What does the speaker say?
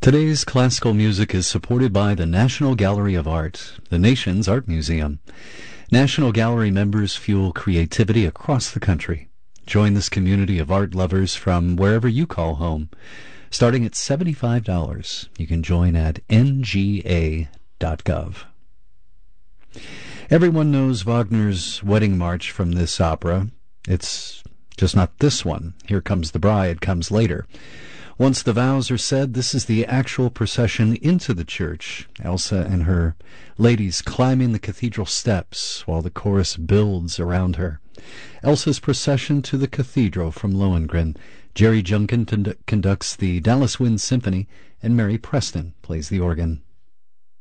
Today's classical music is supported by the National Gallery of Art, the nation's art museum. National Gallery members fuel creativity across the country. Join this community of art lovers from wherever you call home. Starting at $75, you can join at nga.gov. Everyone knows Wagner's Wedding March from this opera. It's just not this one. Here Comes the Bride comes later. Once the vows are said, this is the actual procession into the church. Elsa and her ladies climbing the cathedral steps while the chorus builds around her. Elsa's procession to the cathedral from Lohengrin. Jerry Junkin conducts the Dallas Wind Symphony, and Mary Preston plays the organ.